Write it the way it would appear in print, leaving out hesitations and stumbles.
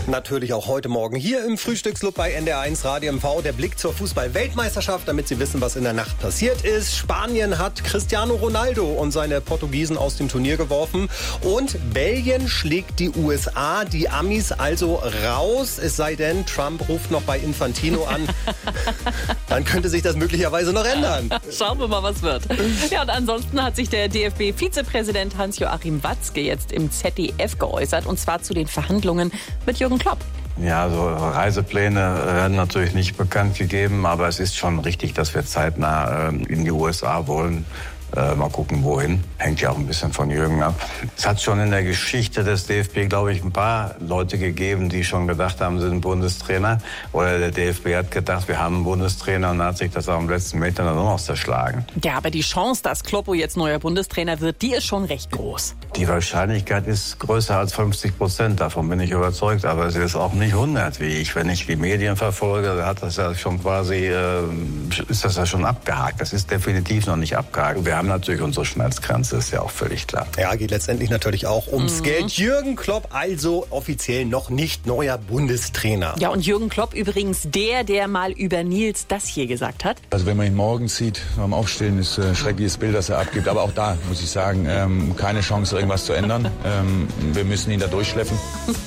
Natürlich auch heute Morgen hier im Frühstücksclub bei NDR1 Radio MV. Der Blick zur Fußball-Weltmeisterschaft, damit Sie wissen, was in der Nacht passiert ist. Spanien hat Cristiano Ronaldo und seine Portugiesen aus dem Turnier geworfen. Und Belgien schlägt die USA, die Amis also raus. Es sei denn, Trump ruft noch bei Infantino an. Dann könnte sich das möglicherweise noch ändern. Schauen wir mal, was wird. Ja, und ansonsten hat sich der DFB-Vizepräsident Hans-Joachim Watzke jetzt im ZDF geäußert. Und zwar zu den Verhandlungen mit Jürgen Klopp. Ja, so Reisepläne werden natürlich nicht bekannt gegeben, aber es ist schon richtig, dass wir zeitnah in die USA wollen. Mal gucken, wohin. Hängt ja auch ein bisschen von Jürgen ab. Es hat schon in der Geschichte des DFB, glaube ich, ein paar Leute gegeben, die schon gedacht haben, sie sind Bundestrainer. Oder der DFB hat gedacht, wir haben einen Bundestrainer, und dann hat sich das auch am letzten Meter dann noch zerschlagen. Ja, aber die Chance, dass Kloppo jetzt neuer Bundestrainer wird, die ist schon recht groß. Die Wahrscheinlichkeit ist größer als 50%. Davon bin ich überzeugt. Aber es ist auch nicht 100, wie ich. Wenn ich die Medien verfolge, hat das ja schon quasi, ist das ja schon abgehakt. Das ist definitiv noch nicht abgehakt. Wir haben natürlich unsere Schmerzgrenze, ist ja auch völlig klar. Ja, geht letztendlich natürlich auch ums Geld. Jürgen Klopp also offiziell noch nicht neuer Bundestrainer. Ja, und Jürgen Klopp übrigens der mal über Nils das hier gesagt hat. Also wenn man ihn morgens sieht, beim Aufstehen, ist ein schreckliches Bild, das er abgibt. Aber auch da muss ich sagen, keine Chance, irgendwas zu ändern. Wir müssen ihn da durchschleppen.